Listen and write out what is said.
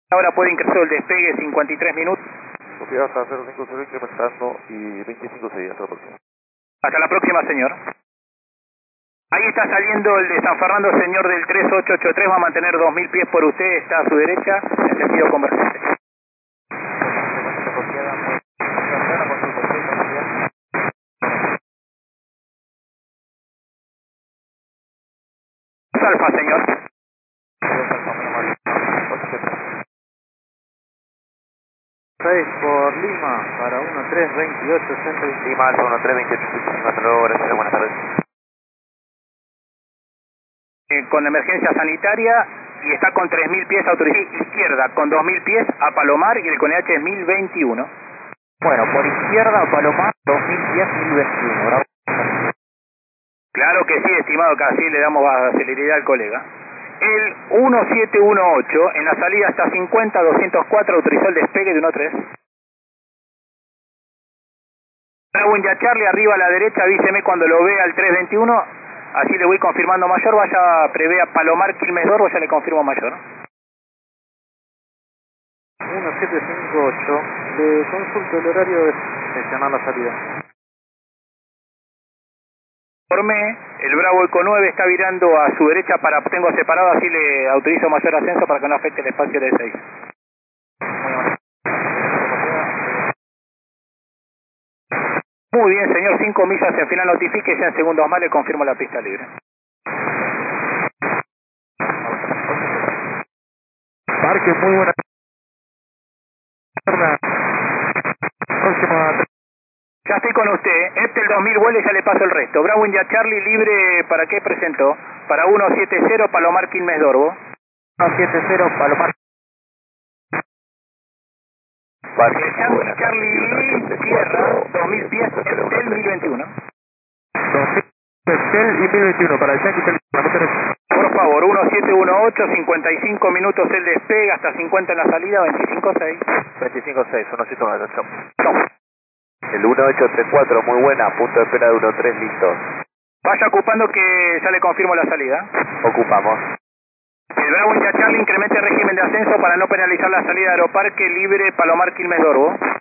Ahora puede ingresar el despegue, 53 minutos. Sofía hasta 050 incrementando y 25 seguidas, hasta la próxima. Hasta la próxima, señor. Ahí está saliendo el de San Fernando, señor del 3883, va a mantener 2000 pies por usted, está a su derecha, en sentido convergente. Alfa, señor. 6 por Lima, para 1328, centro. Lima, Alfa 1328, gracias, buenas tardes. Con emergencia sanitaria y está con 3000 pies autorizada izquierda, con 2000 pies a Palomar y el CONEH es 1021. Bueno, por izquierda, Palomar, 2010, 1021, ¿verdad? Claro que sí, estimado, que así le damos celeridad al colega. El 1718, en la salida hasta 50, 204, autorizó el despegue de 13. Bravo India Charlie, arriba a la derecha, avíseme cuando lo vea al 321, así le voy confirmando mayor, vaya, prevea Palomar, Quilmes Dorbo, ya le confirmo mayor. 1758, le consulto el horario de seleccionar la salida. Informe, el Bravo Eco 9 está virando a su derecha para, tengo separado, así le autorizo mayor ascenso para que no afecte el espacio de 6. Muy bien, señor, 5 millas hacia el final, notifique, ya en segundos más le confirmo la pista libre. Parque, muy buena. Próxima. Ya estoy con usted, el 2000 vuele, ya le paso el resto. Bravo India Charlie, libre, ¿para qué presentó? Para 170, Palomar Quilmes Dorbo. 170, Palomar. Yankee Charlie, Sierra, 2000 pies, el 1021. 2000, y 1021, para el Yankee Charlie. Por favor, 1718, 55 minutos el despegue, hasta 50 en la salida, 25.6. 25-6, 1-7-1, chao. No. El 1834, muy buena, punto de espera de 13, listo. Vaya ocupando que ya le confirmo la salida. Ocupamos. El Bravo India Charlie incremente el régimen de ascenso para no penalizar la salida de Aeroparque, libre Palomar Quilmes Dorbo.